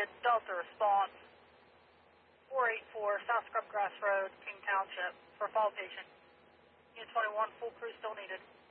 needed. Delta response. 484 South Scrubgrass Road, King Township, for fall patient. Unit 21, full crew still needed.